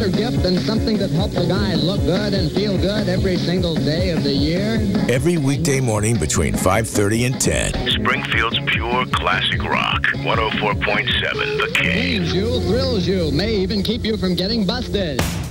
gift than something that helps a guy look good and feel good every single day of the year? Every weekday morning between 5:30 and 10. Springfield's pure classic rock. 104.7 The King. Pains you, thrills you, may even keep you from getting busted.